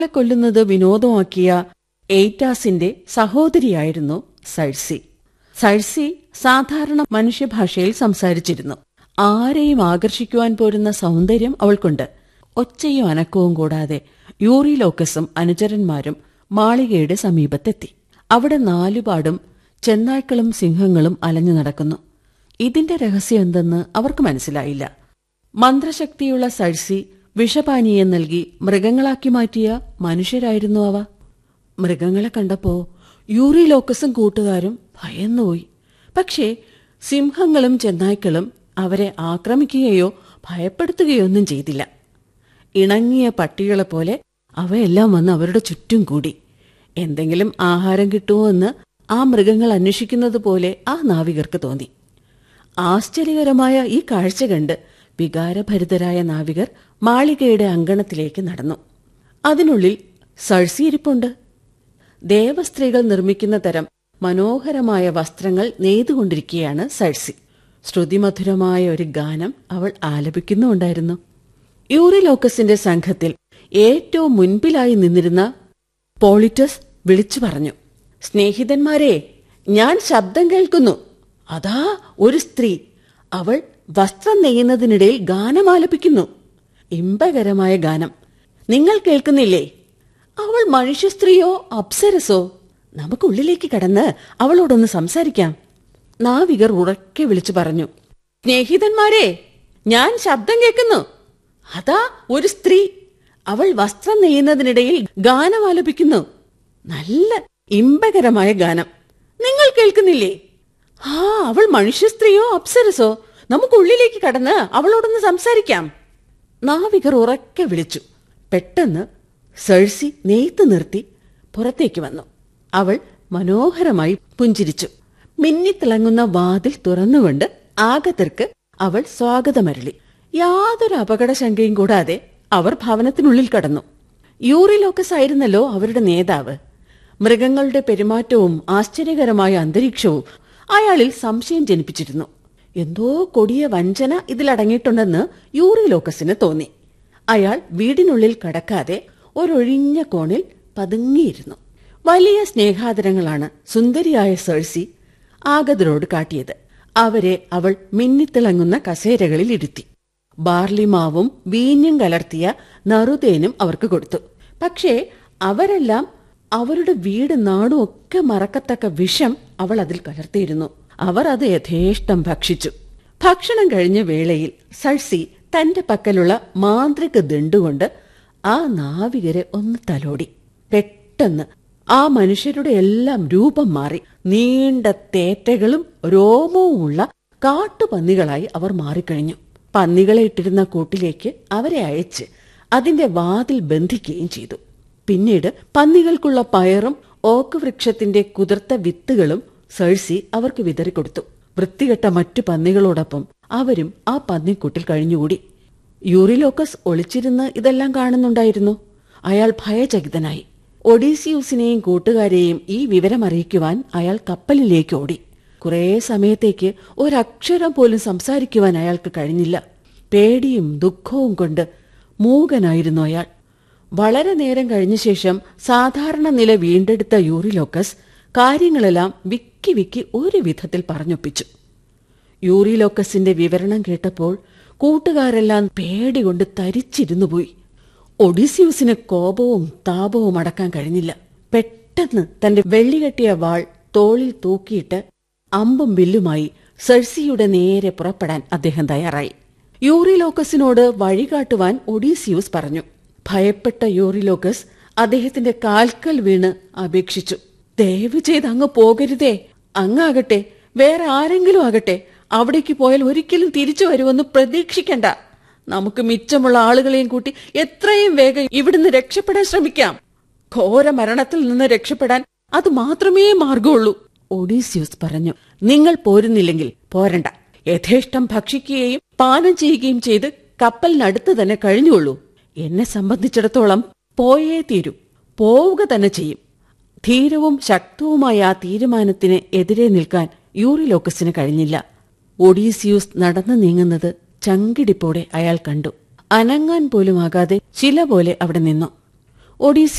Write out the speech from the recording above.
കൊല്ലുന്നത് വിനോദമാക്കിയ എയ്റ്റാസിന്റെ സഹോദരിയായിരുന്നു സഴ്സി. സഴ്സി സാധാരണ മനുഷ്യഭാഷയിൽ സംസാരിച്ചിരുന്നു. ആരെയും ആകർഷിക്കുവാൻ പോരുന്ന സൗന്ദര്യം അവൾക്കുണ്ട്. ഒച്ചയും അനക്കവും കൂടാതെ യൂറിലോക്കസും അനുചരന്മാരും മാളികയുടെ സമീപത്തെത്തി. അവിടെ നാലുപാടും ചെന്നായ്ക്കളും സിംഹങ്ങളും അലഞ്ഞു നടക്കുന്നു. ഇതിന്റെ രഹസ്യം എന്തെന്ന് അവർക്ക് മനസ്സിലായില്ല. മന്ത്രശക്തിയുള്ള സഴ്സി വിഷപാനീയം നൽകി മൃഗങ്ങളാക്കി മാറ്റിയ മനുഷ്യരായിരുന്നു അവ. മൃഗങ്ങളെ കണ്ടപ്പോ യൂറിലോക്കസും കൂട്ടുകാരും ഭയന്നുപോയി. പക്ഷേ സിംഹങ്ങളും ചെന്നായ്ക്കളും അവരെ ആക്രമിക്കുകയോ ഭയപ്പെടുത്തുകയോ ഒന്നും ചെയ്തില്ല. ഇണങ്ങിയ പട്ടികളെപ്പോലെ അവയെല്ലാം വന്ന് അവരുടെ ചുറ്റും കൂടി. എന്തെങ്കിലും ആഹാരം കിട്ടുമോ എന്ന് ആ മൃഗങ്ങൾ അന്വേഷിക്കുന്നത് പോലെ ആ നാവികർക്ക് തോന്നി. ആശ്ചര്യകരമായ ഈ കാഴ്ച കണ്ട് വികാരഭരിതരായ നാവികർ മാളികയുടെ അങ്കണത്തിലേക്ക് നടന്നു. അതിനുള്ളിൽ സഴ്സി ഇരിപ്പുണ്ട്. ദേവസ്ത്രീകൾ നിർമ്മിക്കുന്ന തരം മനോഹരമായ വസ്ത്രങ്ങൾ നെയ്തുകൊണ്ടിരിക്കുകയാണ് സഴ്സി. ശ്രുതിമധുരമായ ഒരു ഗാനം അവൾ ആലപിക്കുന്നുണ്ടായിരുന്നു. യൂറിലോക്കസിന്റെ സംഘത്തിൽ ഏറ്റവും മുൻപിലായി നിന്നിരുന്ന പോളിറ്റസ് വിളിച്ചു പറഞ്ഞു, സ്നേഹിതന്മാരെ, ഞാൻ ശബ്ദം കേൾക്കുന്നു. അതാ ഒരു സ്ത്രീ. അവൾ വസ്ത്രം നെയ്യുന്നതിനിടയിൽ ഗാനം ആലപിക്കുന്നു. ഇമ്പകരമായ ഗാനം. നിങ്ങൾ കേൾക്കുന്നില്ലേ? അവൾ മനുഷ്യ സ്ത്രീയോ അപ്സരസോ? നമുക്കുള്ളിലേക്ക് കടന്ന് അവളോടൊന്ന് സംസാരിക്കാം. നാവികർ ഉറക്കെ വിളിച്ചു പറഞ്ഞു, സ്നേഹിതന്മാരെ, ഞാൻ ശബ്ദം കേൾക്കുന്നു. അതാ ഒരു സ്ത്രീ. അവൾ വസ്ത്രം നെയ്യുന്നതിനിടയിൽ ഗാനം ആലപിക്കുന്നു. നല്ല ഇമ്പകരമായ ഗാനം. നിങ്ങൾ കേൾക്കുന്നില്ലേ? അവൾ മനുഷ്യ സ്ത്രീയോ അപ്സരസോ? നമുക്കുള്ളിലേക്ക് കടന്ന് അവളോടൊന്ന് സംസാരിക്കാം. നാവികർ ഉറക്കെ വിളിച്ചു. പെട്ടെന്ന് സഴ്സി നെയ്ത്ത് നിർത്തി പുറത്തേക്ക് വന്നു. അവൾ മനോഹരമായി പുഞ്ചിരിച്ചു. മിന്നിത്തിളങ്ങുന്ന വാതിൽ തുറന്നുകൊണ്ട് ആഗതർക്ക് അവൾ സ്വാഗതമരുളി. യാതൊരു അപകടശങ്കയും കൂടാതെ അവർ ഭവനത്തിനുള്ളിൽ കടന്നു. യൂറിലോക്കസ് ആയിരുന്നല്ലോ അവരുടെ നേതാവ്. മൃഗങ്ങളുടെ പെരുമാറ്റവും ആശ്ചര്യകരമായ അന്തരീക്ഷവും അയാളിൽ സംശയം ജനിപ്പിച്ചിരുന്നു. എന്തോ കൊടിയ വഞ്ചന ഇതിലടങ്ങിയിട്ടുണ്ടെന്ന് യൂറിലോക്കസിന് തോന്നി. അയാൾ വീടിനുള്ളിൽ കടക്കാതെ ഒരൊഴിഞ്ഞ കോണിൽ പതുങ്ങിയിരുന്നു. വലിയ സ്നേഹാദരങ്ങളാണ് സുന്ദരിയായ സഴ്സി ആഗതരോട് കാട്ടിയത്. അവരെ അവൾ മിന്നിത്തിളങ്ങുന്ന കസേരകളിൽ ഇരുത്തി. ബാർലിമാവും വീഞ്ഞും കലർത്തിയ നറുതേനും അവർക്ക് കൊടുത്തു. പക്ഷേ അവരെല്ലാം അവരുടെ വീട് നാടും ഒക്കെ മറക്കത്തക്ക വിഷം അവൾ അതിൽ കലർത്തിയിരുന്നു. അവർ അത് യഥേഷ്ടം ഭക്ഷിച്ചു. ഭക്ഷണം കഴിഞ്ഞ വേളയിൽ സഴ്സി തന്റെ പക്കലുള്ള മാന്ത്രിക ദണ്ടുകൊണ്ട് ആ നാവികരെ ഒന്ന് തലോടി. പെട്ടെന്ന് ആ മനുഷ്യരുടെ എല്ലാം രൂപം മാറി. നീണ്ട തേറ്റകളും രോമവുമുള്ള കാട്ടുപന്നികളായി അവർ മാറിക്കഴിഞ്ഞു. പന്നികളെ ഇട്ടിരുന്ന കൂട്ടിലേക്ക് അവരെ അയച്ച് അതിന്റെ വാതിൽ ബന്ധിക്കുകയും ചെയ്തു. പിന്നീട് പന്നികൾക്കുള്ള പയറും ഓക്ക് വൃക്ഷത്തിന്റെ കുതിർത്ത വിത്തുകളും സഴ്സി അവർക്ക് വിതറിക്കൊടുത്തു. വൃത്തികെട്ട മറ്റു പന്നികളോടൊപ്പം അവരും ആ പന്നിക്കൂട്ടിൽ കഴിഞ്ഞുകൂടി. യൂറിലോക്കസ് ഒളിച്ചിരുന്ന് ഇതെല്ലാം കാണുന്നുണ്ടായിരുന്നു. അയാൾ ഭയചകിതനായി. ഒഡീസിയൂസിനെയും കൂട്ടുകാരെയും ഈ വിവരമറിയിക്കുവാൻ അയാൾ കപ്പലിലേക്ക് ഓടി. കുറേ സമയത്തേക്ക് ഒരക്ഷരം പോലും സംസാരിക്കുവാൻ അയാൾക്ക് കഴിഞ്ഞില്ല. പേടിയും ദുഃഖവും കൊണ്ട് മൂകനായിരുന്നു അയാൾ. വളരെ നേരം കഴിഞ്ഞ ശേഷം സാധാരണ നില വീണ്ടെടുത്ത യൂറിലോക്കസ് കാര്യങ്ങളെല്ലാം വിക്കി വിക്കി ഒരു വിധത്തിൽ പറഞ്ഞൊപ്പിച്ചു. യൂറിലോക്കസിന്റെ വിവരണം കേട്ടപ്പോൾ കൂട്ടുകാരെല്ലാം പേടികൊണ്ട് തരിച്ചിരുന്നുപോയി. ഒഡീസിയൂസിന് കോപവും താപവും അടക്കാൻ കഴിഞ്ഞില്ല. പെട്ടെന്ന് തന്റെ വെള്ളികെട്ടിയ വാൾ തോളിൽ തൂക്കിയിട്ട് അമ്പും വില്ലുമായി സഴ്സിയുടെ നേരെ പുറപ്പെടാൻ അദ്ദേഹം തയ്യാറായി. യൂറിലോക്കസിനോട് വഴികാട്ടുവാൻ ഒഡീസിയൂസ് പറഞ്ഞു. ഭയപ്പെട്ട യൂറിലോക്കസ് അദ്ദേഹത്തിന്റെ കാൽക്കൽ വീണ് അപേക്ഷിച്ചു, ദയവ് ചെയ്ത് അങ്ങ് പോകരുതേ. അങ്ങാകട്ടെ വേറെ ആരെങ്കിലും ആകട്ടെ അവിടേക്ക് പോയാൽ ഒരിക്കലും തിരിച്ചു വരുമെന്ന് പ്രതീക്ഷിക്കണ്ട. നമുക്ക് മിച്ചമുള്ള ആളുകളെയും കൂട്ടി എത്രയും വേഗം ഇവിടുന്ന് രക്ഷപ്പെടാൻ ശ്രമിക്കാം. ഘോര മരണത്തിൽ നിന്ന് രക്ഷപ്പെടാൻ അത് മാത്രമേ മാർഗമുള്ളൂ. ഒഡീസിയൂസ് പറഞ്ഞു, നിങ്ങൾ പോരുന്നില്ലെങ്കിൽ പോരണ്ട. യഥേഷ്ടം ഭക്ഷിക്കുകയും പാനം ചെയ്യുകയും ചെയ്ത് കപ്പലിനടുത്ത് തന്നെ കഴിഞ്ഞുകൊള്ളൂ. എന്നെ സംബന്ധിച്ചിടത്തോളം പോയേ തീരൂ. പോവുക തന്നെ ചെയ്യും. ധീരവും ശക്തവുമായ ആ തീരുമാനത്തിന് എതിരെ നിൽക്കാൻ യൂറിലോക്കസിന് കഴിഞ്ഞില്ല. ഒഡീസിയൂസ് നടന്നു നീങ്ങുന്നത് ചങ്കിടിപ്പോടെ അയാൾ കണ്ടു. അനങ്ങാൻ പോലും ആകാതെ ശില പോലെ അവിടെ നിന്നു. ഒഡീസി